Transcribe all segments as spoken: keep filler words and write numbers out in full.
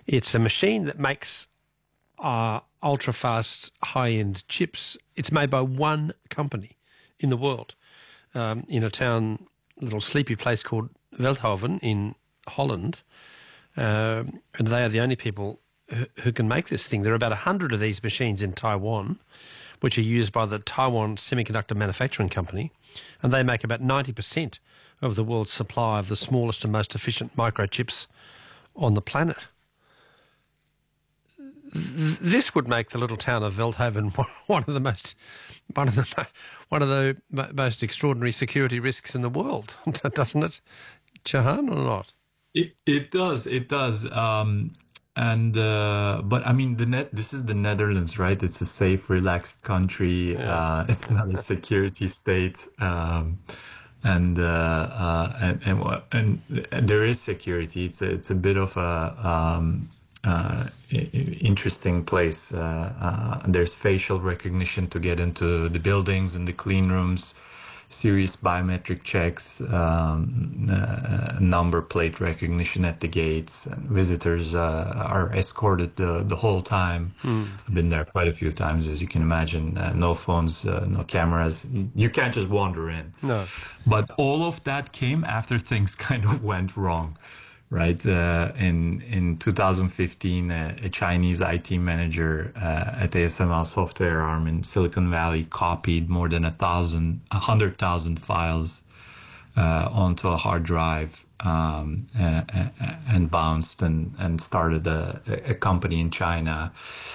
It's a machine that makes uh, ultra-fast, high-end chips. It's made by one company in the world, um, in a town, little sleepy place called Veldhoven in Holland. Um, and they are the only people who, who can make this thing. There are about one hundred of these machines in Taiwan, which are used by the Taiwan Semiconductor Manufacturing Company, and they make about ninety percent of the world's supply of the smallest and most efficient microchips on the planet. This would make the little town of Veldhoven one of the most one of the one of the most extraordinary security risks in the world, doesn't it, Jahan, or not? It it does, it does. Um, and uh, but I mean, the net. This is the Netherlands, right? It's a safe, relaxed country. Yeah. Uh, it's not a security state. Um, and, uh, uh, and and and and there is security. It's a, it's a bit of a um, uh, interesting place. Uh, uh, there's facial recognition to get into the buildings and the clean rooms. Serious biometric checks, um, uh, number plate recognition at the gates, and visitors uh, are escorted the, the whole time. Mm. I've been there quite a few times, as you can imagine. Uh, no phones, uh, no cameras. You can't just wander in. No. But all of that came after things kind of went wrong. Right. Uh, in in two thousand fifteen, uh, a Chinese I T manager uh, at A S M L software arm in Silicon Valley copied more than a thousand, a hundred thousand files uh, onto a hard drive um, uh, and bounced and, and started a, a company in China.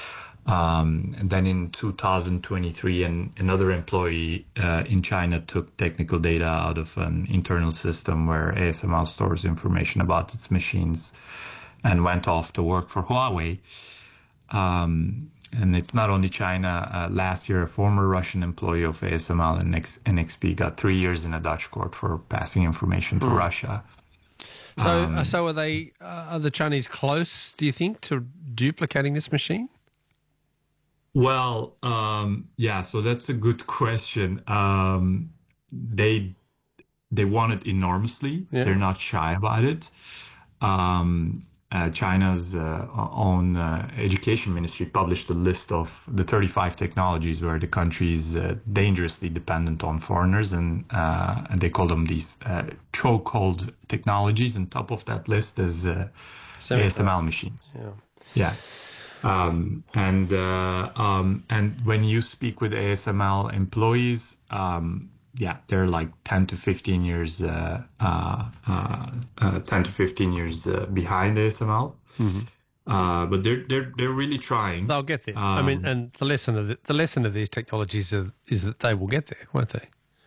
Um, and then in two thousand twenty-three, an, another employee uh, in China took technical data out of an internal system where A S M L stores information about its machines and went off to work for Huawei. Um, and it's not only China. Uh, last year, a former Russian employee of A S M L and N X P got three years in a Dutch court for passing information to mm. Russia. So, um, so are they? Uh, are the Chinese close, do you think, to duplicating this machine? Well, um, yeah, so that's a good question. Um, they they want it enormously. Yeah. They're not shy about it. Um, uh, China's uh, own uh, education ministry published a list of the thirty-five technologies where the country is uh, dangerously dependent on foreigners, and, uh, and they call them these uh, chokehold technologies. And top of that list is uh, A S M L machines. Yeah. Yeah. Um, and, uh, um, and when you speak with A S M L employees, um, yeah, they're like ten to fifteen years, uh, uh, uh, uh ten to fifteen years, uh, behind A S M L. Mm-hmm. Uh, but they're, they're, they're really trying. They'll get there. Um, I mean, and the lesson of the, the lesson of these technologies is, is that they will get there, won't they?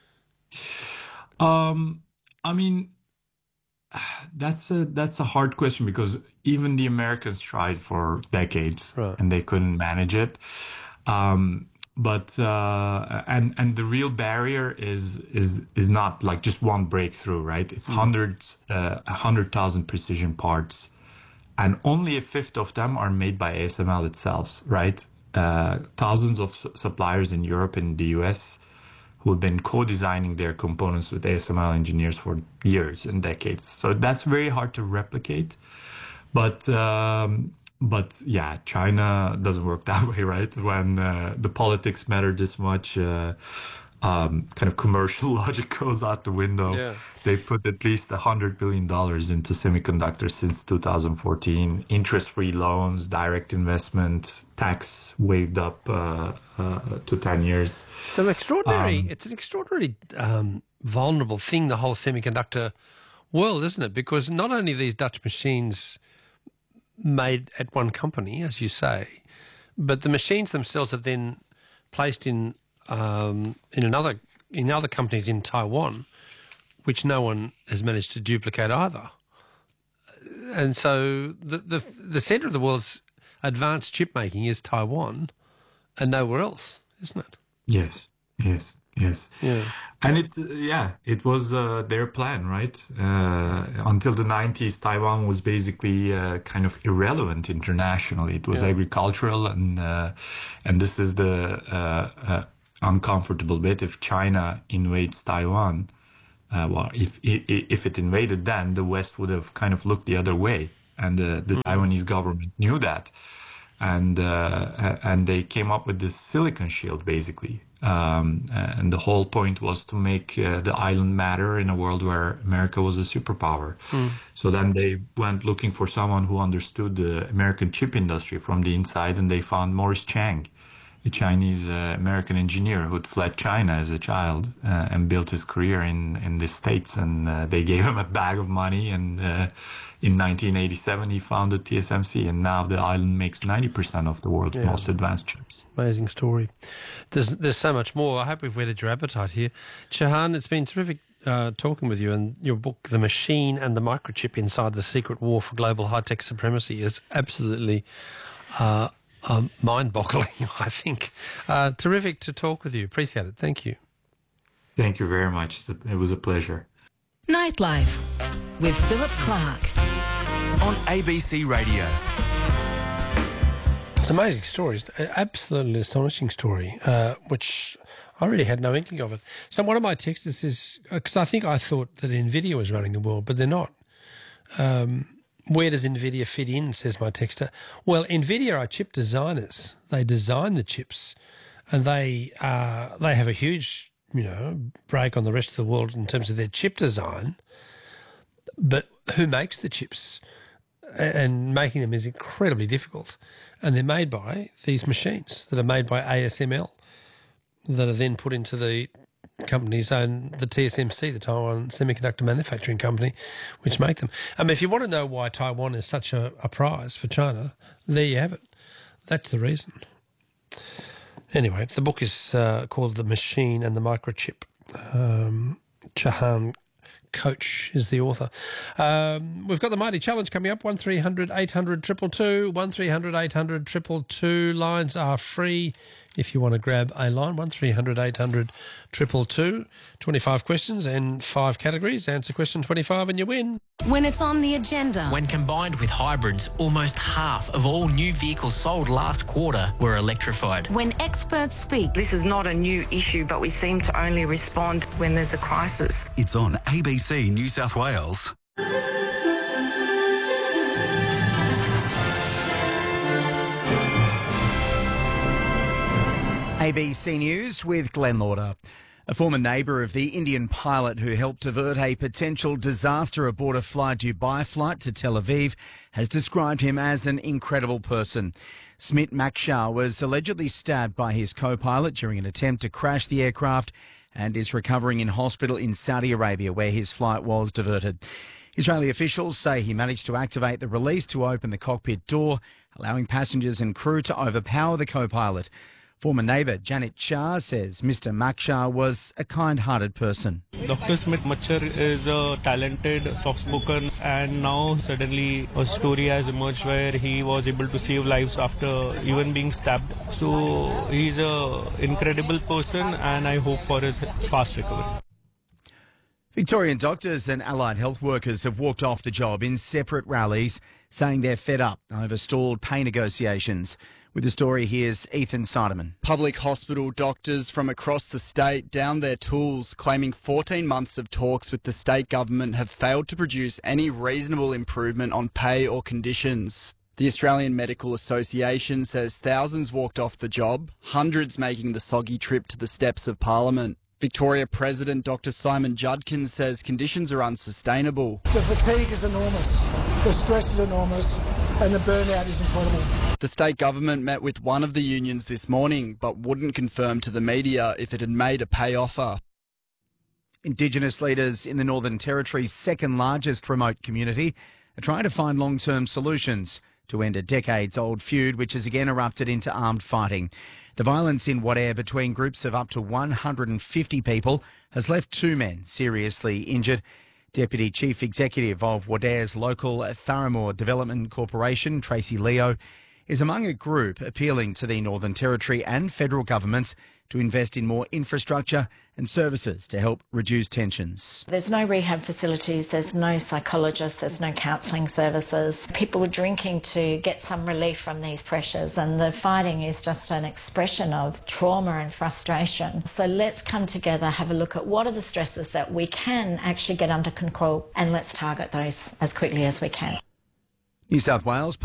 Um, I mean, That's a that's a hard question because even the Americans tried for decades right. and they couldn't manage it. Um, but uh, and and the real barrier is is is not like just one breakthrough, right? It's mm. hundreds, uh, a hundred thousand precision parts, and only a fifth of them are made by A S M L itself, right? Uh, thousands of su- suppliers in Europe and the U S who have been co-designing their components with A S M L engineers for years and decades. So that's very hard to replicate. But, um, but yeah, China doesn't work that way, right? When uh, the politics matter this much, uh, um, kind of commercial logic goes out the window. Yeah. They've put at least one hundred billion dollars into semiconductors since two thousand fourteen. Interest-free loans, direct investment, tax waived up uh, uh, to ten years. It's an extraordinary, Um, it's an extraordinary um, vulnerable thing, the whole semiconductor world, isn't it? Because not only these Dutch machines made at one company, as you say, but the machines themselves are then placed in um, in another in other companies in Taiwan, which no one has managed to duplicate either. And so the the, the centre of the world's advanced chip making is Taiwan and nowhere else, isn't it? Yes, yes, yes. Yeah. And it, uh, yeah, it was uh, their plan, right? Uh, until the nineties, Taiwan was basically uh, kind of irrelevant internationally. It was Yeah. agricultural, and uh, and this is the uh, uh, uncomfortable bit. If China invades Taiwan, uh, well, if if it invaded, then the West would have kind of looked the other way, and the, the mm-hmm. Taiwanese government knew that, and uh, and they came up with this silicon shield basically. Um, and the whole point was to make uh, the island matter in a world where America was a superpower. Mm. So then they went looking for someone who understood the American chip industry from the inside, and they found Morris Chang, a Chinese uh, American engineer who'd fled China as a child uh, and built his career in, in the States. And uh, they gave him a bag of money, and uh, in nineteen eighty-seven he founded T S M C, and now the island makes ninety percent of the world's yeah. most advanced chips. Amazing story. There's there's so much more. I hope we've whetted your appetite here. Chauhan, it's been terrific uh, talking with you, and your book, The Machine and the Microchip Inside the Secret War for Global High-Tech Supremacy, is absolutely uh, um, mind-boggling, I think. Uh, terrific to talk with you. Appreciate it. Thank you. Thank you very much. It was a pleasure. Nightlife with Philip Clark on A B C Radio. It's an amazing story. It's an absolutely astonishing story, uh, which I really had no inkling of it. So one of my texts is, because I think I thought that NVIDIA was running the world, but they're not. Um, where does NVIDIA fit in, says my texter? Well, NVIDIA are chip designers. They design the chips, and they uh, they have a huge, you know, break on the rest of the world in terms of their chip design. But who makes the chips? And making them is incredibly difficult. And they're made by these machines that are made by A S M L that are then put into the company's own, the T S M C, the Taiwan Semiconductor Manufacturing Company, which make them. I mean, if you want to know why Taiwan is such a, a prize for China, there you have it. That's the reason. Anyway, the book is uh, called The Machine and the Microchip. Um, Chauhan Coach is the author. Um, we've got the Mighty Challenge coming up, one three hundred eight hundred two two two, one three hundred eight hundred two two two. Lines are free if you want to grab a line, one three hundred eight hundred two two two. twenty-five questions and five categories. Answer question twenty-five and you win. When it's on the agenda. When combined with hybrids, almost half of all new vehicles sold last quarter were electrified. When experts speak. This is not a new issue, but we seem to only respond when there's a crisis. It's on A B C New South Wales. A B C News with Glenn Lauder. A former neighbour of the Indian pilot who helped avert a potential disaster aboard a Fly Dubai flight to Tel Aviv has described him as an incredible person. Smit Makshar was allegedly stabbed by his co-pilot during an attempt to crash the aircraft and is recovering in hospital in Saudi Arabia, where his flight was diverted. Israeli officials say he managed to activate the release to open the cockpit door, allowing passengers and crew to overpower the co-pilot. Former neighbour Janet Shah says Mister Makshar was a kind-hearted person. Doctor Smit Makshar is a talented, soft-spoken, and now suddenly a story has emerged where he was able to save lives after even being stabbed. So he's an incredible person, and I hope for his fast recovery. Victorian doctors and allied health workers have walked off the job in separate rallies, saying they're fed up over stalled pay negotiations. With the story, here's Ethan Sideman. Public hospital doctors from across the state downed their tools, claiming fourteen months of talks with the state government have failed to produce any reasonable improvement on pay or conditions. The Australian Medical Association says thousands walked off the job, hundreds making the soggy trip to the steps of Parliament. Victoria President Doctor Simon Judkins says conditions are unsustainable. The fatigue is enormous, the stress is enormous, and the burnout is incredible. The state government met with one of the unions this morning, but wouldn't confirm to the media if it had made a pay offer. Indigenous leaders in the Northern Territory's second largest remote community are trying to find long-term solutions to end a decades-old feud which has again erupted into armed fighting. The violence in Wadeye between groups of up to one hundred fifty people has left two men seriously injured. Deputy Chief Executive of Wadeye's local Tharamore Development Corporation, Tracy Leo, is among a group appealing to the Northern Territory and federal governments to invest in more infrastructure and services to help reduce tensions. There's no rehab facilities, there's no psychologists, there's no counselling services. People are drinking to get some relief from these pressures, and the fighting is just an expression of trauma and frustration. So let's come together, have a look at what are the stresses that we can actually get under control, and let's target those as quickly as we can. New South Wales